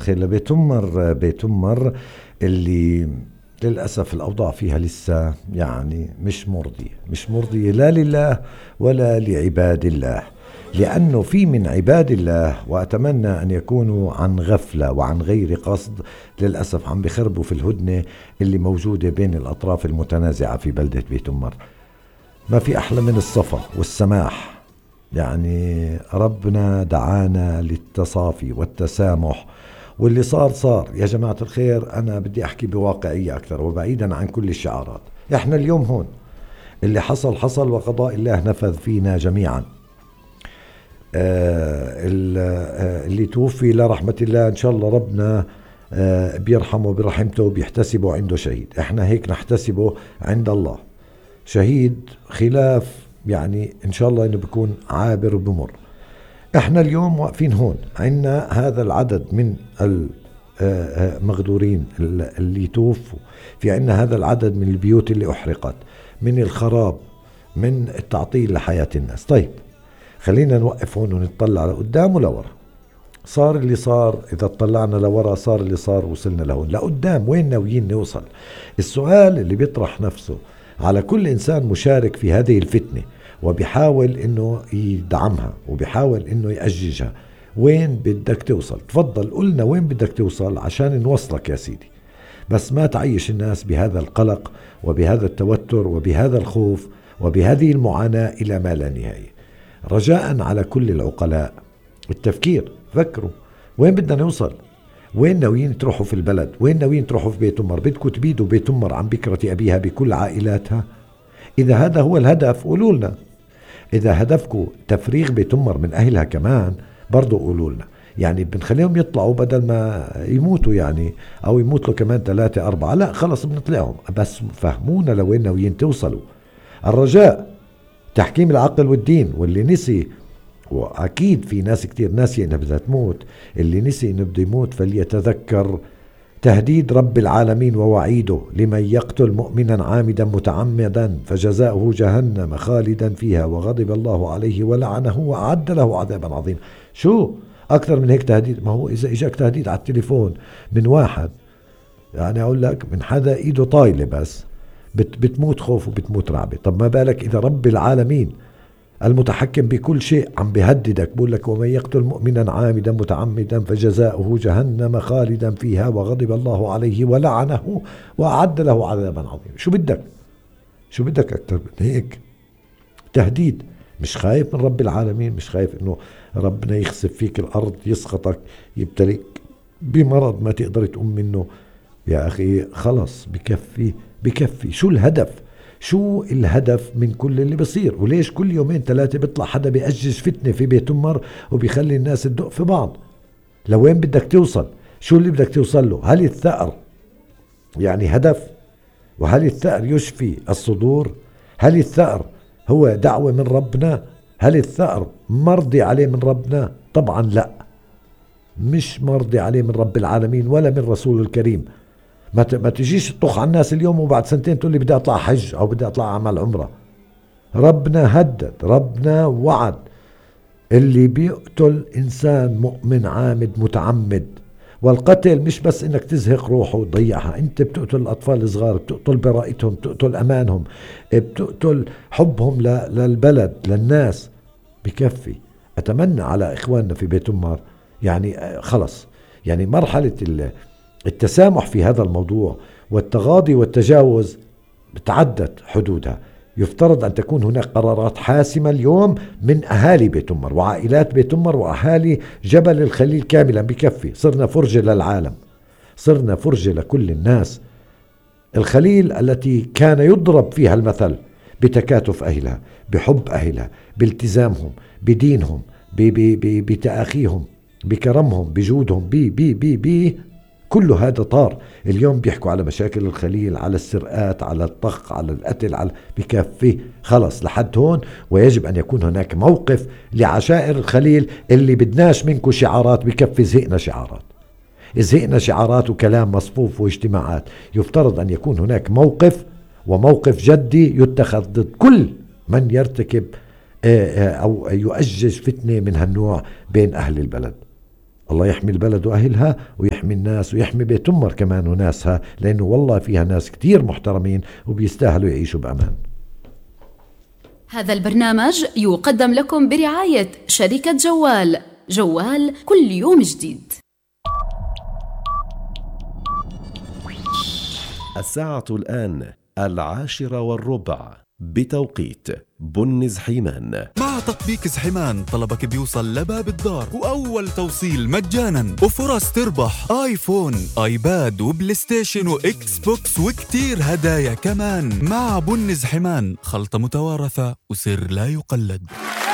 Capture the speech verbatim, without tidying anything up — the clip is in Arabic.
الخير لبيت أمر. بيت أمر اللي للأسف الأوضاع فيها لسه يعني مش مرضية، مش مرضية لا لله ولا لعباد الله، لأنه في من عباد الله وأتمنى أن يكونوا عن غفلة وعن غير قصد للأسف عم بخربوا في الهدنة اللي موجودة بين الأطراف المتنازعة في بلدة بيت أمر. ما في أحلى من الصفا والسماح، يعني ربنا دعانا للتصافي والتسامح، واللي صار صار يا جماعة الخير. أنا بدي أحكي بواقعية أكثر وبعيدا عن كل الشعارات. إحنا اليوم هون، اللي حصل حصل وقضاء الله نفذ فينا جميعا. آه اللي توفي لرحمة الله إن شاء الله ربنا آه بيرحمه برحمته وبيحتسبه عنده شهيد. إحنا هيك نحتسبه عند الله شهيد، خلاف يعني إن شاء الله إنه بيكون عابر وبمر. إحنا اليوم واقفين هون عندنا هذا العدد من المغدورين اللي توفوا، في عندنا هذا العدد من البيوت اللي أحرقت، من الخراب، من التعطيل لحياة الناس. طيب خلينا نوقف هون ونطلع لقدام ولورا. صار اللي صار، إذا اطلعنا لورا صار اللي صار، وصلنا لهون. لقدام وين ناويين نوصل؟ السؤال اللي بيطرح نفسه على كل إنسان مشارك في هذه الفتنة وبيحاول إنه يدعمها وبيحاول إنه يأججها، وين بدك توصل؟ تفضل قلنا وين بدك توصل عشان نوصلك يا سيدي، بس ما تعيش الناس بهذا القلق وبهذا التوتر وبهذا الخوف وبهذه المعاناة إلى ما لا نهاية. رجاء على كل العقلاء التفكير، فكروا وين بدنا نوصل، وين ناويين تروحوا في البلد، وين ناويين تروحوا في بيت أمر. بدكم تبيدوا بيت أمر عن بكرة أبيها بكل عائلاتها؟ إذا هذا هو الهدف قولوا لنا. إذا هدفكم تفريغ بيت أمر من أهلها كمان برضو قولوا لنا، يعني بنخليهم يطلعوا بدل ما يموتوا يعني، أو يموتوا كمان ثلاثة أربعة، لا خلص بنطلعهم، بس فهمونا لوين ناويين توصلوا. الرجاء تحكيم العقل والدين. واللي نسي، وأكيد في ناس كتير ناسية إنها بدها تموت، اللي نسي إنه بده يموت فليتذكر تهديد رب العالمين ووعيده: لمن يقتل مؤمنا عامدا متعمدا فجزاؤه جهنم خالدا فيها وغضب الله عليه ولعنه وأعد له عذابا عظيما. شو أكثر من هيك تهديد؟ ما هو إذا إجاك تهديد على التليفون من واحد، يعني أقول لك من حدا إيده طايلة بس بت بتموت خوف وبتموت رعبة. طب ما بالك إذا رب العالمين المتحكم بكل شيء عم بيهددك، بقول لك: ومن يقتل مؤمنا عامدا متعمدا فجزاؤه جهنم خالدا فيها وغضب الله عليه ولعنه وأعد له عذابا عظيما. شو بدك؟ شو بدك أكتر من هيك؟ تهديد. مش خايف من رب العالمين؟ مش خايف إنه ربنا يخسف فيك الأرض، يسقطك، يبتليك بمرض ما تقدر تقوم منه؟ يا أخي خلص، بكفي بكفي. شو الهدف؟ شو الهدف من كل اللي بصير؟ وليش كل يومين ثلاثة بيطلع حدا بيأجج فتنة في بيت أمر وبيخلي الناس تدق في بعض؟ لوين بدك توصل؟ شو اللي بدك توصل له؟ هل الثأر يعني هدف؟ وهل الثأر يشفي الصدور؟ هل الثأر هو دعوة من ربنا؟ هل الثأر مرضي عليه من ربنا؟ طبعا لا، مش مرضي عليه من رب العالمين ولا من رسول الكريم. ما ما تجيش تطخ على الناس اليوم وبعد سنتين تقول لي بدي اطلع حج او بدي اطلع اعمل عمره. ربنا هدد، ربنا وعد: اللي بيقتل انسان مؤمن عامد متعمد. والقتل مش بس انك تزهق روحه وتضيعها، انت بتقتل الاطفال الصغار، بتقتل براءتهم، بتقتل امانهم، بتقتل حبهم للبلد للناس. بكفي. اتمنى على اخواننا في بيت أمر يعني خلص، يعني مرحله التسامح في هذا الموضوع والتغاضي والتجاوز تعدت حدودها. يفترض أن تكون هناك قرارات حاسمة اليوم من أهالي بيت أمر وعائلات بيت أمر وأهالي جبل الخليل كاملا. بكفي. صرنا فرجة للعالم، صرنا فرجة لكل الناس. الخليل التي كان يضرب فيها المثل بتكاتف أهلها، بحب أهلها، بالتزامهم، بدينهم، بتأخيهم، بكرمهم، بجودهم، بي بي بي بي كل هذا طار. اليوم بيحكوا على مشاكل الخليل، على السرقات، على الطخ، على القتل، على بكفي. خلص لحد هون. ويجب أن يكون هناك موقف لعشائر الخليل اللي بدناش منكم شعارات. بكفي، زهقنا شعارات، زهقنا شعارات وكلام مصفوف واجتماعات. يفترض أن يكون هناك موقف، وموقف جدي يتخذ ضد كل من يرتكب أو يؤجج فتنة من هالنوع بين أهل البلد. الله يحمي البلد وأهلها ويحمي الناس ويحمي بيت أمر كمان وناسها، لأنه والله فيها ناس كتير محترمين وبيستاهلوا يعيشوا بأمان. هذا البرنامج يقدم لكم برعاية شركة جوال. جوال كل يوم جديد. الساعة الآن العاشرة والربع بتوقيت بن زحيمان. مع تطبيق زحيمان طلبك بيوصل لباب الدار وأول توصيل مجانا وفرص تربح آيفون، آيباد وبلاي ستيشن وإكس بوكس وكتير هدايا كمان. مع بن زحيمان خلطة متوارثة وسر لا يقلد.